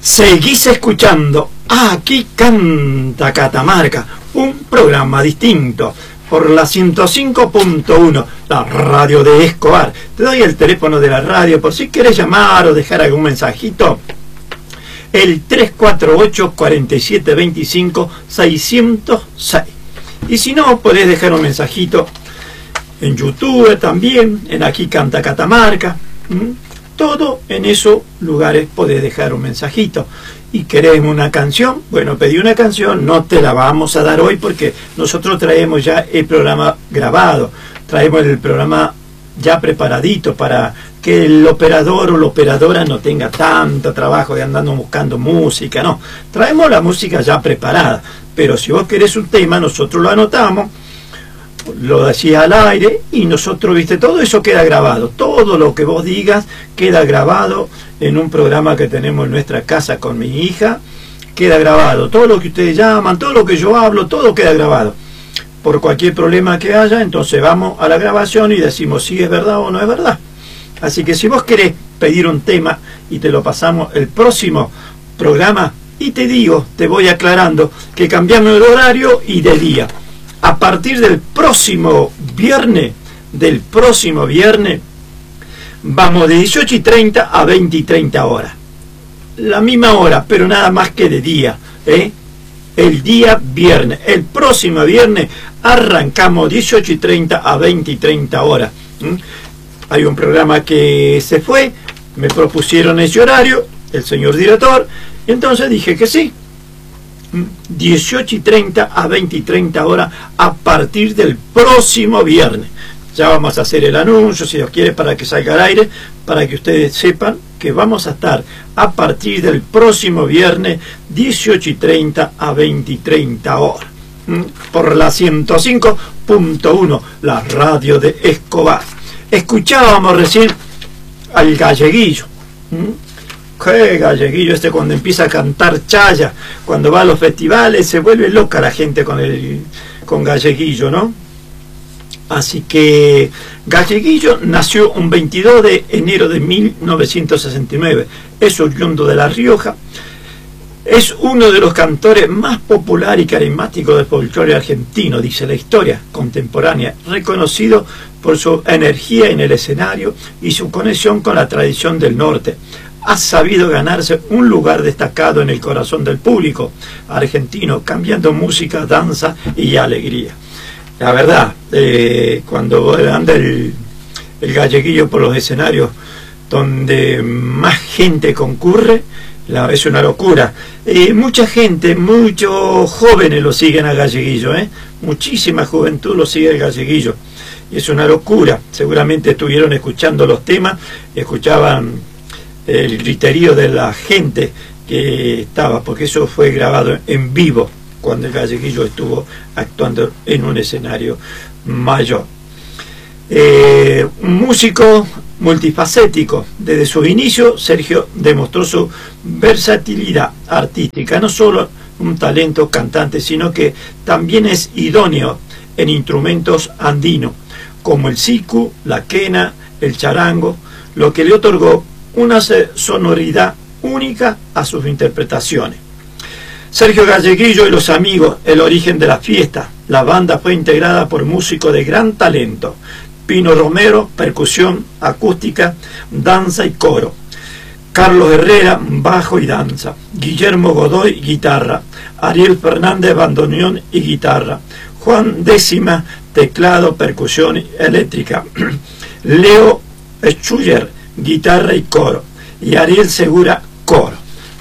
Seguís escuchando Aquí Canta Catamarca, un programa distinto por la 105.1, la radio de Escobar. Te doy el teléfono de la radio por si quieres llamar o dejar algún mensajito. El 348-4725-606. Y si no, podés dejar un mensajito en YouTube también, en Aquí Canta Catamarca. Todo en esos lugares podés dejar un mensajito. ¿Y querés una canción? Bueno, pedí una canción, no te la vamos a dar hoy porque nosotros traemos ya el programa grabado, traemos el programa ya preparadito para que el operador o la operadora no tenga tanto trabajo de andando buscando música, no, traemos la música ya preparada, pero si vos querés un tema, nosotros lo anotamos, lo decís al aire y nosotros, viste, todo eso queda grabado, todo lo que vos digas queda grabado en un programa que tenemos en nuestra casa con mi hija, queda grabado, todo lo que ustedes llaman, todo lo que yo hablo, todo queda grabado. Por cualquier problema que haya, entonces vamos a la grabación y decimos si es verdad o no es verdad. Así que si vos querés pedir un tema y te lo pasamos el próximo programa, y te digo, te voy aclarando que cambiamos el horario y de día. A partir del próximo viernes, vamos de 18:30 a 20:30 horas. La misma hora, pero nada más que de día, el día viernes. El próximo viernes arrancamos 18:30 a 20:30 horas. Hay un programa que se fue, me propusieron ese horario, el señor director, y entonces dije que sí. 18:30 a 20:30 horas a partir del próximo viernes. Ya vamos a hacer el anuncio, si Dios quiere, para que salga al aire, para que ustedes sepan que vamos a estar a partir del próximo viernes 18:30 a 20:30 horas. Por la 105.1, la radio de Escobar. Escuchábamos recién al Galleguillo. Qué Galleguillo este, cuando empieza a cantar chaya, cuando va a los festivales, se vuelve loca la gente con Galleguillo, ¿no? Así que Galleguillo nació un 22 de enero de 1969, es oriundo de La Rioja, es uno de los cantores más populares y carismáticos del folclore argentino, dice la historia contemporánea, reconocido por su energía en el escenario y su conexión con la tradición del norte. Ha sabido ganarse un lugar destacado en el corazón del público argentino, cambiando música, danza y alegría. La verdad, cuando anda el Galleguillo por los escenarios donde más gente concurre, es una locura. Mucha gente, muchos jóvenes lo siguen a Galleguillo, muchísima juventud lo sigue al Galleguillo. Y es una locura. Seguramente estuvieron escuchando los temas, escuchaban el griterío de la gente que estaba, porque eso fue grabado en vivo cuando el Galleguillo estuvo actuando en un escenario mayor. Un músico multifacético. Desde sus inicios, Sergio demostró su versatilidad artística, no solo un talento cantante, sino que también es idóneo en instrumentos andinos, como el sicu, la quena, el charango, lo que le otorgó una sonoridad única a sus interpretaciones. Sergio Galleguillo y los amigos, el origen de la fiesta. La banda fue integrada por músicos de gran talento: Pino Romero, percusión, acústica, danza y coro; Carlos Herrera, bajo y danza; Guillermo Godoy, guitarra; Ariel Fernández, bandoneón y guitarra; Juan Décima, teclado, percusión eléctrica; Leo Schuller, guitarra y coro; y Ariel Segura, coro.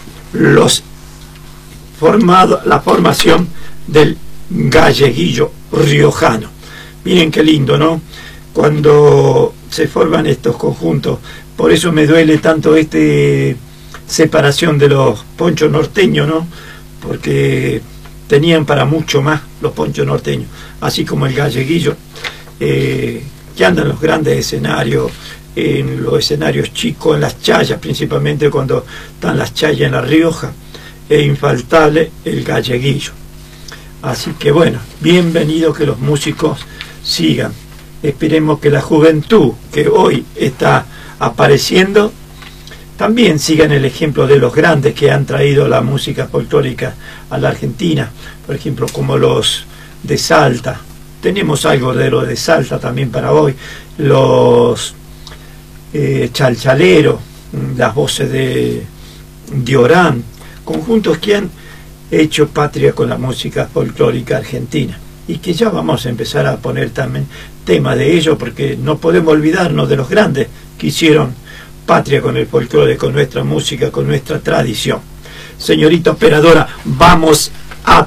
La formación del Galleguillo riojano. Miren qué lindo, ¿no? Cuando se forman estos conjuntos. Por eso me duele tanto separación de los ponchos norteños, ¿no? Porque tenían para mucho más los ponchos norteños, así como el Galleguillo, que andan en los grandes escenarios, en los escenarios chicos, en las chayas, principalmente cuando están las chayas en La Rioja, es infaltable el Galleguillo. Así que bueno, bienvenido que los músicos sigan. Esperemos que la juventud que hoy está apareciendo también sigan el ejemplo de los grandes que han traído la música folclórica a la Argentina, por ejemplo, como los de Salta. Tenemos algo de lo de Salta también para hoy, los Chalchalero, las voces de Orán, conjuntos que han hecho patria con la música folclórica argentina, y que ya vamos a empezar a poner también tema de ello, porque no podemos olvidarnos de los grandes que hicieron patria con el folclore, con nuestra música, con nuestra tradición. Señorita operadora, vamos a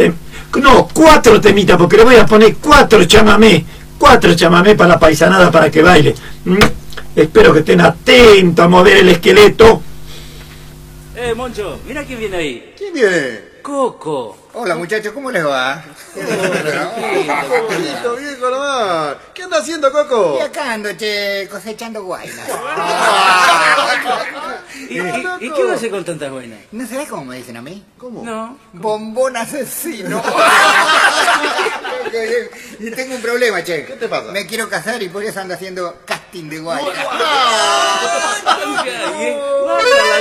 4 temitas, porque le voy a poner 4 chamamé para la paisanada, para que baile. Espero que estén atentos a mover el esqueleto. Moncho, mira quién viene ahí. ¿Quién viene? Coco. Hola muchachos, ¿cómo les va? Tranquilo, viejo nomás. ¿Qué anda haciendo, Coco? Y acá ando, che, cosechando guaynas. ¿Y qué va a hacer con tantas buenas? ¿No sabés cómo me dicen a mí? ¿Cómo? No. Bombón asesino. Y tengo un problema, che. ¿Qué te pasa? Me quiero casar y por eso ando haciendo casting de guaynas.